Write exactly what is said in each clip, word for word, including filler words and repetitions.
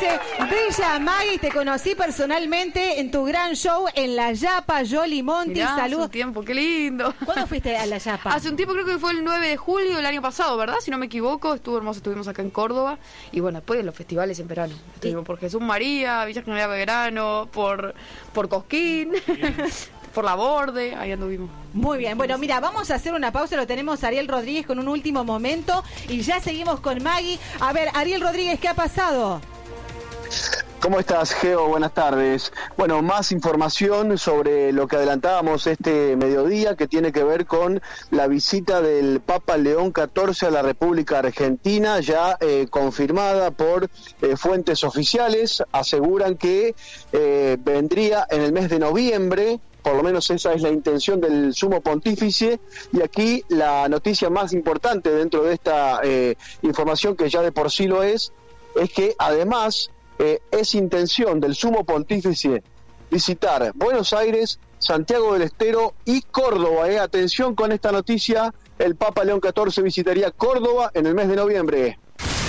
dice, bella Maggie, te conocí personalmente en tu gran show en La Yapa, Yoli Monti. Mirá, Saludos. hace un tiempo, qué lindo. ¿Cuándo fuiste a La Yapa? Hace un tiempo, creo que fue el nueve de julio del año pasado, ¿verdad? Si no me equivoco, estuvo hermoso, estuvimos acá en Córdoba. Y bueno, después de los festivales en verano. Estuvimos por Jesús María, Villa General Belgrano, por, por Cosquín, por La Borde, ahí anduvimos. Muy bien, bueno, mira, vamos a hacer una pausa, lo tenemos a Ariel Rodríguez con un último momento y ya seguimos con Maggie. A ver, Ariel Rodríguez, ¿qué ha pasado? ¿Cómo estás, Geo? Buenas tardes. Bueno, más información sobre lo que adelantábamos este mediodía, que tiene que ver con la visita del Papa León catorce a la República Argentina, ya eh, confirmada por eh, fuentes oficiales. Aseguran que eh, vendría en el mes de noviembre. Por lo menos esa es la intención del sumo pontífice, y aquí la noticia más importante dentro de esta eh, información, que ya de por sí lo es, es que además eh, es intención del sumo pontífice visitar Buenos Aires, Santiago del Estero y Córdoba. Eh. Atención con esta noticia, el Papa León catorce visitaría Córdoba en el mes de noviembre.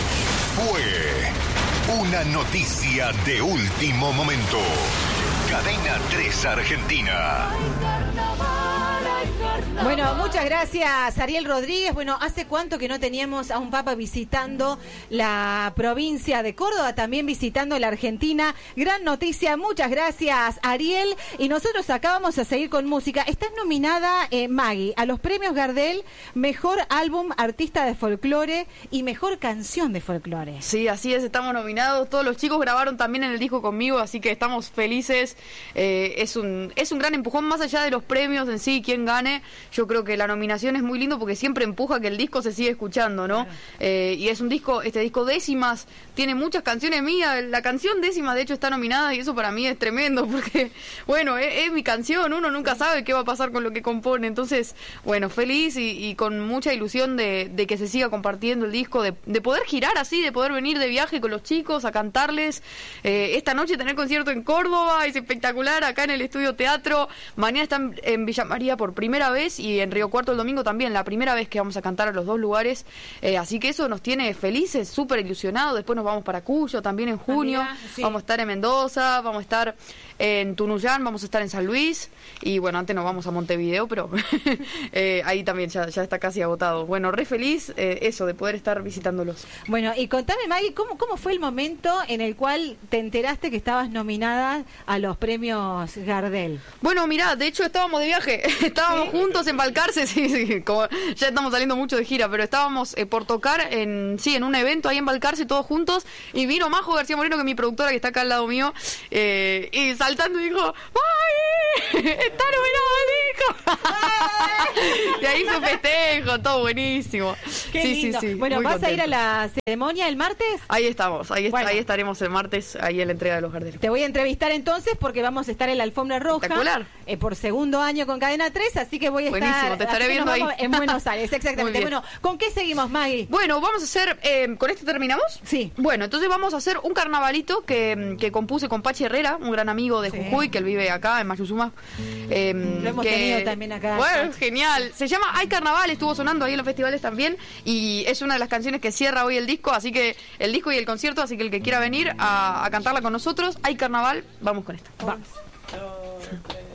Fue una noticia de último momento. Cadena tres Argentina. Bueno, muchas gracias, Ariel Rodríguez. Bueno, ¿hace cuánto que no teníamos a un papa visitando la provincia de Córdoba, también visitando la Argentina? Gran noticia, muchas gracias, Ariel. Y nosotros acá vamos a seguir con música. Estás nominada, eh, Maggie, a los premios Gardel, Mejor Álbum Artista de Folclore y Mejor Canción de Folclore. Sí, así es, estamos nominados. Todos los chicos grabaron también en el disco conmigo, así que estamos felices. Eh, es un es un gran empujón, más allá de los premios en sí, quién gane. Yo creo que la nominación es muy lindo porque siempre empuja a que el disco se siga escuchando, ¿no? Claro. Eh, y es un disco, este disco Décimas, tiene muchas canciones mías. La canción Décimas, de hecho, está nominada, y eso para mí es tremendo porque, bueno, es, es mi canción, uno nunca sabe qué va a pasar con lo que compone. Entonces, bueno, feliz y, y con mucha ilusión de, de que se siga compartiendo el disco, de, de poder girar así, de poder venir de viaje con los chicos a cantarles. Eh, esta noche tener concierto en Córdoba, es espectacular, acá en el Estudio Teatro. Mañana están en Villa María por primera vez, y en Río Cuarto el domingo también, la primera vez que vamos a cantar a los dos lugares, eh, así que eso nos tiene felices, súper ilusionados. Después nos vamos para Cuyo también en junio. Amiga, sí. Vamos a estar en Mendoza, vamos a estar en Tunuyán, vamos a estar en San Luis, y bueno, antes nos vamos a Montevideo, pero eh, ahí también ya, ya está casi agotado. Bueno, re feliz eh, eso, de poder estar visitándolos. Bueno, y contame, Maggie, ¿cómo, ¿cómo fue el momento en el cual te enteraste que estabas nominada a los premios Gardel? Bueno, mirá, de hecho estábamos de viaje, estábamos ¿Sí? juntos en Balcarce, sí, sí, como ya estamos saliendo mucho de gira, pero estábamos eh, por tocar en sí en un evento ahí en Balcarce todos juntos, y vino Majo García Moreno, que es mi productora, que está acá al lado mío, eh, y saltando y dijo, ¡ay! ¡Está nominado el disco! Y ahí su festejo, todo buenísimo. Qué sí, lindo. Sí, sí, bueno, ¿vas contento. a ir a la ceremonia el martes? Ahí estamos, ahí, bueno. est- ahí estaremos el martes, ahí en la entrega de los Gardel. Te voy a entrevistar entonces porque vamos a estar en la Alfombra Roja eh, por segundo año con Cadena tres, así que voy a Buenísimo, estar te estaré viendo ahí. en Buenos Aires, exactamente. Bueno, ¿con qué seguimos, Maggie? Bueno, vamos a hacer, eh, ¿con esto terminamos? Sí. Bueno, entonces vamos a hacer un carnavalito que, que compuse con Pachi Herrera, un gran amigo de sí. Jujuy, que él vive acá en Mayuzuma. Eh, Lo hemos que, tenido también acá. Bueno, genial. Se llama Hay Carnaval, estuvo sonando ahí en los festivales también, y es una de las canciones que cierra hoy el disco, así que el disco y el concierto, así que el que quiera venir a, a cantarla con nosotros, Hay Carnaval, vamos con esto. Vamos.